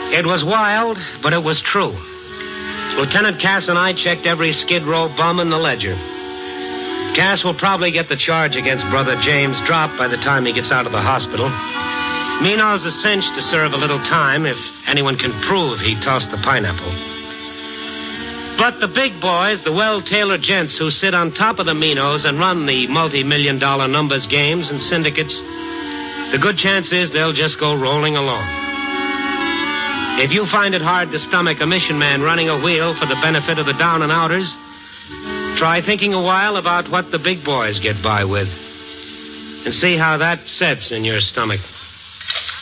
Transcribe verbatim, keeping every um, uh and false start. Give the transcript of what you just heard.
It was wild, but it was true. Lieutenant Cass and I checked every Skid Row bum in the ledger. Cass will probably get the charge against Brother James dropped by the time he gets out of the hospital. Mino's a cinch to serve a little time if anyone can prove he tossed the pineapple. But the big boys, the well-tailored gents who sit on top of the Minos and run the multi-million dollar numbers games and syndicates, the good chance is they'll just go rolling along. If you find it hard to stomach a mission man running a wheel for the benefit of the down and outers, try thinking a while about what the big boys get by with and see how that sets in your stomach.